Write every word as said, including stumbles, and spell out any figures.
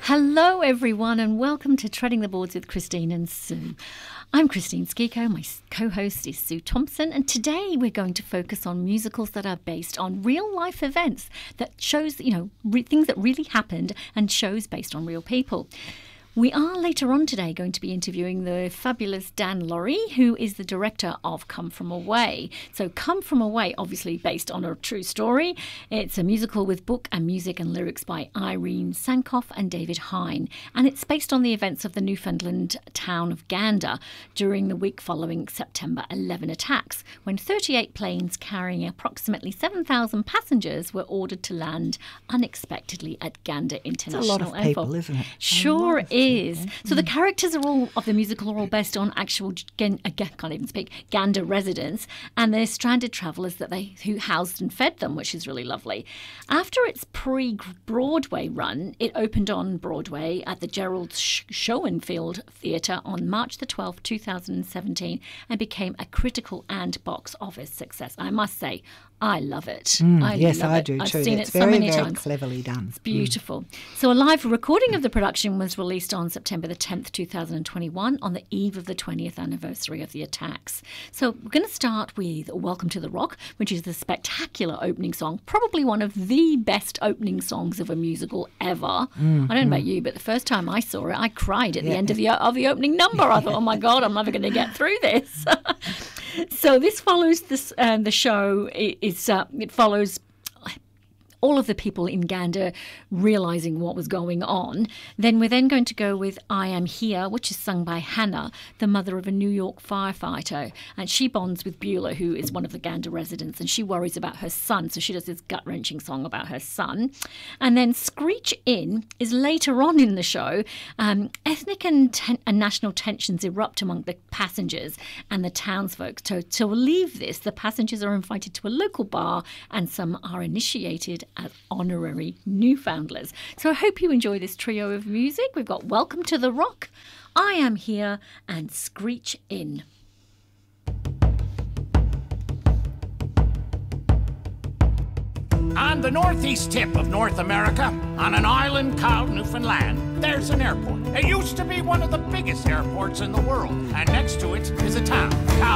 Hello, everyone, and welcome to Treading the Boards with Christine and Sue. I'm Christine Skiko. My co-host is Sue Thompson, and today we're going to focus on musicals that are based on real-life events that shows, you know, re- things that really happened and shows based on real people. We are later on today going to be interviewing the fabulous Dan Laurie, who is the director of Come From Away. So Come From Away, obviously based on a true story. It's a musical with book and music and lyrics by Irene Sankoff and David Hine. And it's based on the events of the Newfoundland town of Gander during the week following September eleventh attacks, when thirty-eight planes carrying approximately seven thousand passengers were ordered to land unexpectedly at Gander International Airport. It's a lot of people, Airport. isn't it? Sure is. Is. So Mm. the characters are all of the musical are all based on actual, Gan- I can't even speak, Gander residents, and they're stranded travellers that they who housed and fed them, which is really lovely. After its pre-Broadway run, it opened on Broadway at the Gerald Sh- Schoenfield Theatre on March the twelfth, two thousand seventeen, and became a critical and box office success. I must say, I love it. Mm, I yes, love I it. do I've too. seen It's it so very, many very times. cleverly done. It's beautiful. So a live recording of the production was released on September the tenth, two thousand twenty-one, on the eve of the twentieth anniversary of the attacks. So we're going to start with Welcome to the Rock, which is the spectacular opening song, probably one of the best opening songs of a musical ever. Mm, I don't know mm. about you, but the first time I saw it, I cried at the Yeah. end of the of the opening number. I thought, oh my God, I'm never going to get through this. So this follows this um, the show. It, it's uh, it follows all of the people in Gander realising what was going on. Then we're then going to go with I Am Here, which is sung by Hannah, the mother of a New York firefighter. And she bonds with Beulah, who is one of the Gander residents, and she worries about her son. So she does this gut-wrenching song about her son. And then Screech In is later on in the show. Um, ethnic and, ten- and national tensions erupt among the passengers and the townsfolk. So to relieve this, the passengers are invited to a local bar, and some are initiated as honorary Newfoundlanders. So I hope you enjoy this trio of music. We've got Welcome to the Rock, I Am Here, and Screech In. On the northeast tip of North America, on an island called Newfoundland, there's an airport. It used to be one of the biggest airports in the world, and next to it is a town called